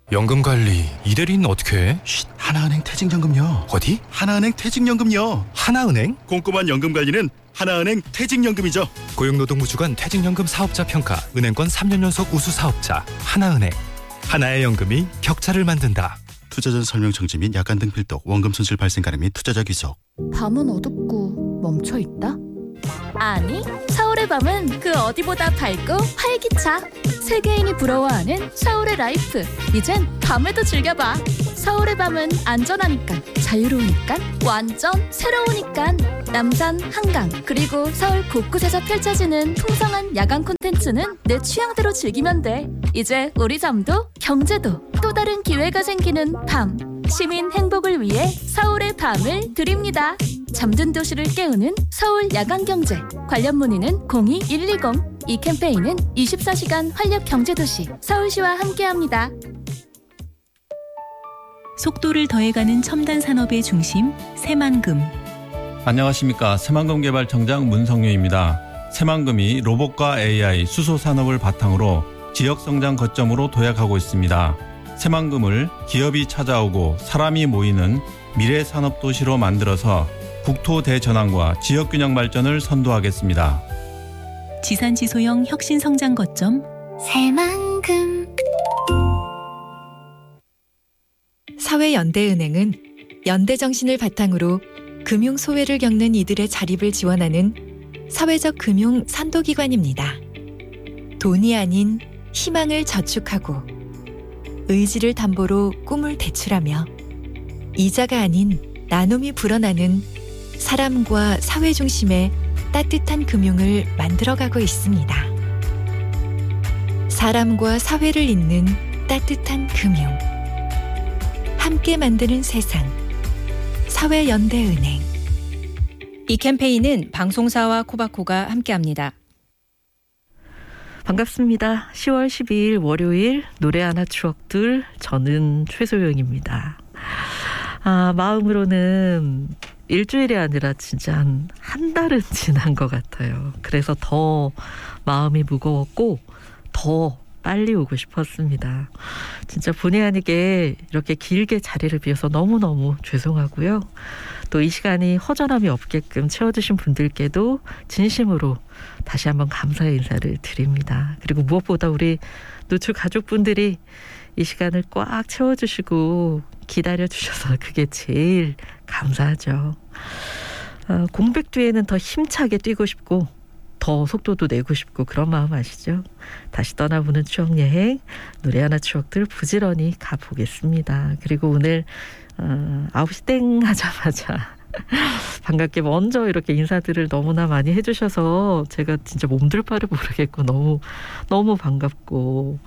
연금관리 이대리는 어떻게 해? 하나은행 퇴직연금요. 어디? 하나은행 퇴직연금요. 하나은행? 꼼꼼한 연금관리는 하나은행 퇴직연금이죠. 고용노동부주관 퇴직연금 사업자 평가 은행권 3년 연속 우수 사업자 하나은행. 하나의 연금이 격차를 만든다. 투자 전 설명 정지 및 약관 등 필독, 원금 손실 발생 가능 및 투자자 귀속. 밤은 어둡고 멈춰있다? 아니, 서울의 밤은 그 어디보다 밝고 활기차. 세계인이 부러워하는 서울의 라이프. 이젠 밤에도 즐겨봐. 서울의 밤은 안전하니까, 자유로우니까, 완전 새로우니까. 남산, 한강, 그리고 서울 곳곳에서 펼쳐지는 풍성한 야간 콘텐츠는 내 취향대로 즐기면 돼. 이제 우리 삶도 경제도 또 다른 기회가 생기는 밤. 시민 행복을 위해 서울의 밤을 드립니다. 잠든 도시를 깨우는 서울 야간경제. 관련 문의는 02-120. 이 캠페인은 24시간 활력경제도시 서울시와 함께합니다. 속도를 더해가는 첨단 산업의 중심 새만금. 안녕하십니까. 새만금개발청장 문성유입니다. 새만금이 로봇과 AI, 수소산업을 바탕으로 지역성장 거점으로 도약하고 있습니다. 새만금을 기업이 찾아오고 사람이 모이는 미래산업도시로 만들어서 국토 대전환과 지역균형 발전을 선도하겠습니다. 지산지소형 혁신성장 거점 새만금. 사회연대은행은 연대정신을 바탕으로 금융 소외를 겪는 이들의 자립을 지원하는 사회적 금융 선도기관입니다. 돈이 아닌 희망을 저축하고 의지를 담보로 꿈을 대출하며 이자가 아닌 나눔이 불어나는 사람과 사회 중심의 따뜻한 금융을 만들어가고 있습니다. 사람과 사회를 잇는 따뜻한 금융. 함께 만드는 세상. 사회연대은행. 이 캠페인은 방송사와 코바코가 함께합니다. 반갑습니다. 10월 12일 월요일 노래 하나 추억들, 저는 최소영입니다. 마음으로는 일주일이 아니라 진짜 한 달은 지난 것 같아요. 그래서 더 마음이 무거웠고 더 빨리 오고 싶었습니다. 진짜 본의 아니게 이렇게 길게 자리를 비워서 너무너무 죄송하고요. 또 이 시간이 허전함이 없게끔 채워주신 분들께도 진심으로 다시 한번 감사의 인사를 드립니다. 그리고 무엇보다 우리 노출 가족분들이 이 시간을 꽉 채워주시고 기다려주셔서 그게 제일 감사하죠. 공백 뒤에는 더 힘차게 뛰고 싶고 더 속도도 내고 싶고 그런 마음 아시죠? 다시 떠나보는 추억여행, 노래 하나 추억들 부지런히 가보겠습니다. 그리고 오늘 9시 땡 하자마자 반갑게 먼저 이렇게 인사들을 너무나 많이 해주셔서 제가 진짜 몸둘 바를 모르겠고 너무 반갑고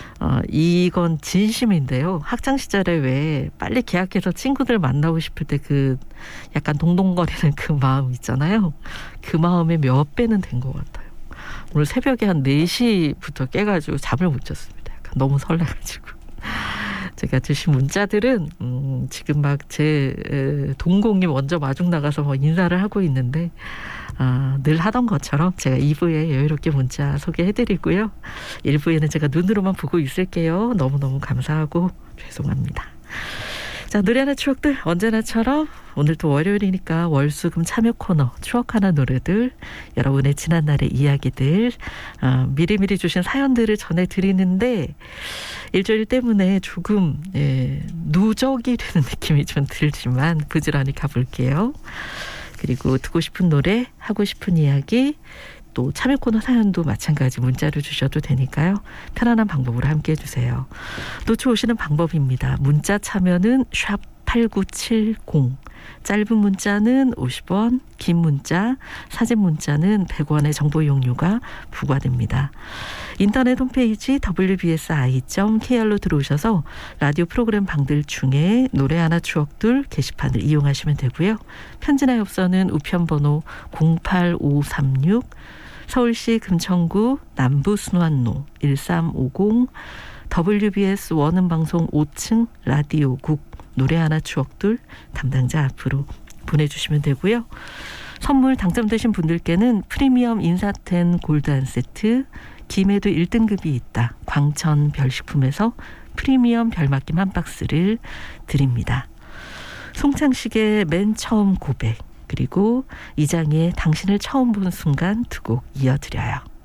이건 진심인데요. 학창시절에 왜 빨리 개학해서 친구들 만나고 싶을 때 그 약간 동동거리는 그 마음 있잖아요. 그 마음의 몇 배는 된 것 같아요. 오늘 새벽에 한 4시부터 깨가지고 잠을 못 잤습니다. 약간 너무 설레가지고. 제가 주신 문자들은 지금 막 제 동공이 먼저 마중 나가서 뭐 인사를 하고 있는데 늘 하던 것처럼 제가 2부에 여유롭게 문자 소개해드리고요. 1부에는 제가 눈으로만 보고 있을게요. 너무너무 감사하고 죄송합니다. 자, 노래 하나 추억들 언제나처럼 오늘도 월요일이니까 월수금 참여 코너 추억하나 노래들, 여러분의 지난날의 이야기들, 미리미리 주신 사연들을 전해드리는데 일주일 때문에 조금 누적이 되는 느낌이 좀 들지만 부지런히 가볼게요. 그리고 듣고 싶은 노래, 하고 싶은 이야기, 또 참여 코너 사연도 마찬가지 문자로 주셔도 되니까요. 편안한 방법으로 함께해 주세요. 노출 오시는 방법입니다. 문자 참여는 샵 8970, 짧은 문자는 50원, 긴 문자, 사진 문자는 100원의 정보 이용료가 부과됩니다. 인터넷 홈페이지 wbsi.kr로 들어오셔서 라디오 프로그램 방들 중에 노래 하나 추억들 게시판을 이용하시면 되고요. 편지나 엽서는 우편번호 08536, 서울시 금천구 남부순환로 1350, WBS 원음방송 5층 라디오국 노래 하나 추억들 담당자 앞으로 보내주시면 되고요. 선물 당첨되신 분들께는 프리미엄 인사텐 골드 한 세트, 김에도 1등급이 있다 광천 별식품에서 프리미엄 별맛김 한 박스를 드립니다. 송창식의 맨 처음 고백, 그리고 이장희의 당신을 처음 본 순간 두 곡 이어드려요.